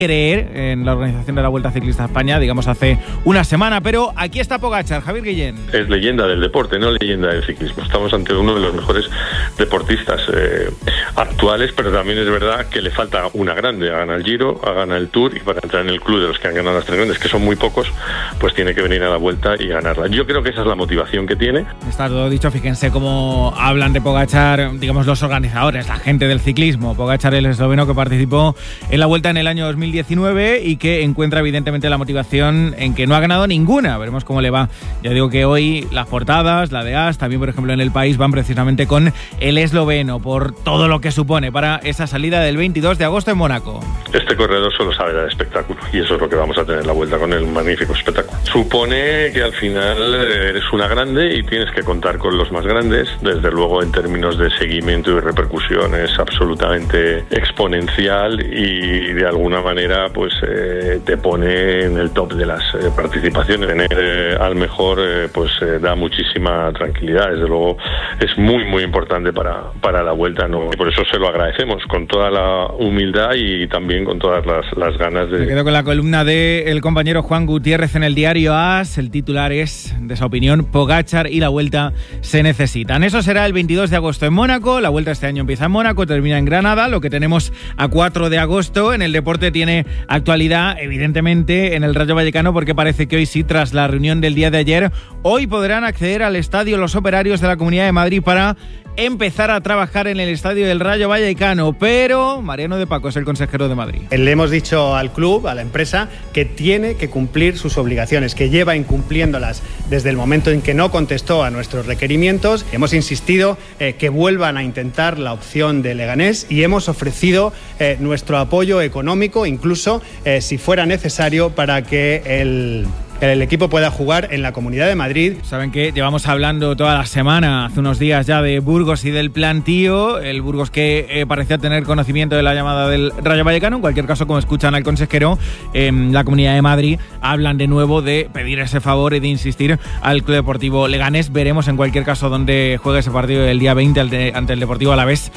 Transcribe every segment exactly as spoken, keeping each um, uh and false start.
creer en la organización de la Vuelta Ciclista a España, digamos hace una semana, pero aquí está Pogačar, Javier Guillén. Es leyenda del deporte, no leyenda del ciclismo. Estamos ante uno de los mejores deportistas eh, actuales, pero también es verdad que le falta una grande. Ha ganado el Giro, ha ganado el Tour, y para entrar en el club de los que han ganado las tres grandes, que son muy pocos, pues tiene que venir a la Vuelta y ganarla. Yo creo que esa es la motivación que tiene. Está todo dicho, fíjense cómo hablan de Pogačar, digamos los organizadores, la gente del ciclismo. Pogačar, el esloveno que participó en la Vuelta en el año dos mil diecinueve y que encuentra evidentemente la motivación en que no ha ganado ninguna. Veremos cómo le va. Ya digo que hoy las portadas, la de A S, también por ejemplo en El País, van precisamente con el esloveno por todo lo que supone para esa salida del veintidós de agosto en Mónaco. Este corredor solo sabe dar espectáculo y eso es lo que vamos a tener en la Vuelta, con el magnífico espectáculo. Supone que al final eres una grande y tienes que contar con los más grandes. Desde luego, en términos de seguimiento y repercusión es absolutamente exponencial y de alguna manera pues eh, te pone en el top de las eh, participaciones. Tener eh, al mejor eh, pues eh, da muchísima tranquilidad. Desde luego es muy muy importante para, para la Vuelta, ¿no? Y por eso se lo agradecemos con toda la humildad y también con todas las, las ganas de... Me quedo con la columna del compañero Juan Gutiérrez en el diario A S. El titular es de esa opinión: Pogačar y la Vuelta se necesitan. Eso será el veintidós de agosto en Mónaco. La Vuelta este año empieza en Mónaco, termina en Granada. Lo que tenemos a cuatro de agosto en el deporte tiene actualidad, evidentemente, en el Rayo Vallecano, porque parece que hoy sí, tras la reunión del día de ayer, hoy podrán acceder al estadio los operarios de la Comunidad de Madrid para empezar a trabajar en el estadio del Rayo Vallecano, pero Mariano de Paco es el consejero de Madrid. Le hemos dicho al club, a la empresa, que tiene que cumplir sus obligaciones, que lleva incumpliéndolas desde el momento en que no contestó a nuestros requerimientos. Hemos insistido eh, que vuelvan a intentar la opción de Leganés y hemos ofrecido eh, nuestro apoyo económico, incluso eh, si fuera necesario, para que el... el equipo pueda jugar en la Comunidad de Madrid. Saben que llevamos hablando toda la semana, hace unos días ya, de Burgos y del plantío. El Burgos que eh, parecía tener conocimiento de la llamada del Rayo Vallecano. En cualquier caso, como escuchan al consejero, eh, la Comunidad de Madrid hablan de nuevo de pedir ese favor y de insistir al Club Deportivo Leganés. Veremos en cualquier caso dónde juega ese partido el día veinte ante el Deportivo Alavés,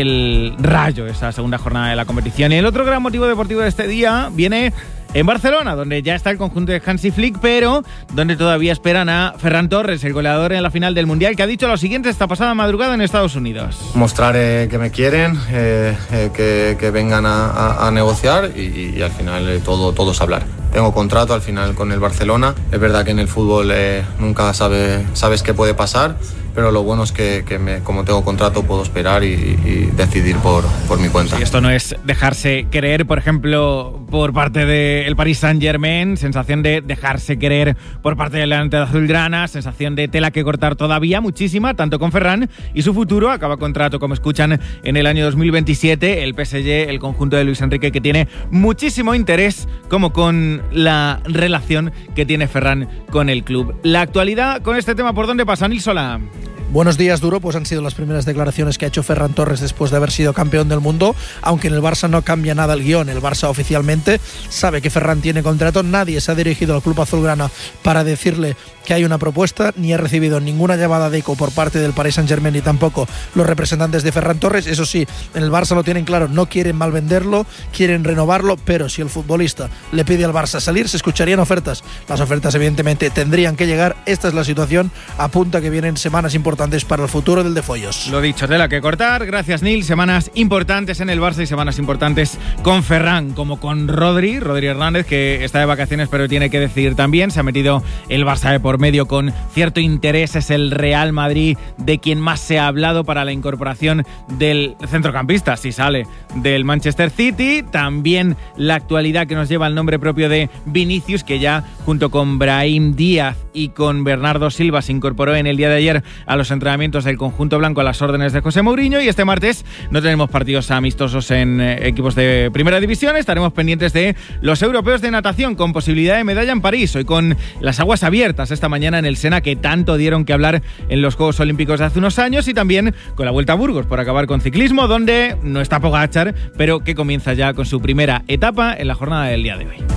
el Rayo, esa segunda jornada de la competición. Y el otro gran motivo deportivo de este día viene en Barcelona, donde ya está el conjunto de Hansi Flick, pero donde todavía esperan a Ferran Torres, el goleador en la final del Mundial, que ha dicho lo siguiente esta pasada madrugada en Estados Unidos. Mostrar eh, que me quieren, eh, eh, que, que vengan a, a, a negociar y, y al final eh, todo, todo es hablar. Tengo contrato al final con el Barcelona. Es verdad que en el fútbol eh, nunca sabe, sabes qué puede pasar, pero lo bueno es que, que me, como tengo contrato puedo esperar y, y decidir por, por mi cuenta. Sí, esto no es dejarse creer, por ejemplo, por parte del Paris Saint-Germain, sensación de dejarse creer por parte del delante de Azulgrana, sensación de tela que cortar todavía, muchísima, tanto con Ferran y su futuro. Acaba contrato, como escuchan, en el año dos mil veintisiete, el P S G, el conjunto de Luis Enrique, que tiene muchísimo interés, como con la relación que tiene Ferran con el club. La actualidad con este tema, ¿por dónde pasa, Nil Solà? Buenos días, Duro. Pues han sido las primeras declaraciones que ha hecho Ferran Torres después de haber sido campeón del mundo, aunque en el Barça no cambia nada el guión. El Barça oficialmente sabe que Ferran tiene contrato, nadie se ha dirigido al club azulgrana para decirle que hay una propuesta, ni ha recibido ninguna llamada de eco por parte del Paris Saint-Germain ni tampoco los representantes de Ferran Torres. Eso sí, en el Barça lo tienen claro, no quieren mal venderlo, quieren renovarlo, pero si el futbolista le pide al Barça salir, se escucharían ofertas. Las ofertas evidentemente tendrían que llegar. Esta es la situación, apunta que vienen semanas importantes para el futuro del de Follos. Lo dicho, tela que cortar. Gracias, Nil. Semanas importantes en el Barça y semanas importantes con Ferran, como con Rodri, Rodri Hernández, que está de vacaciones pero tiene que decidir también. Se ha metido el Barça de por medio con cierto interés. Es el Real Madrid de quien más se ha hablado para la incorporación del centrocampista, si sale del Manchester City. También la actualidad que nos lleva el nombre propio de Vinicius, que ya junto con Brahim Díaz y con Bernardo Silva se incorporó en el día de ayer a los entrenamientos del conjunto blanco a las órdenes de José Mourinho. Y este martes no tenemos partidos amistosos en eh, equipos de primera división. Estaremos pendientes de los europeos de natación con posibilidad de medalla en París, hoy con las aguas abiertas esta mañana en el Sena, que tanto dieron que hablar en los Juegos Olímpicos de hace unos años, y también con la Vuelta a Burgos, por acabar con ciclismo, donde no está Pogačar, pero que comienza ya con su primera etapa en la jornada del día de hoy.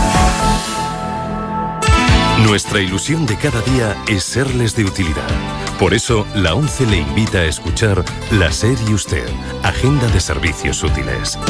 Nuestra ilusión de cada día es serles de utilidad. Por eso, la ONCE le invita a escuchar La SER y Usted, Agenda de Servicios Útiles.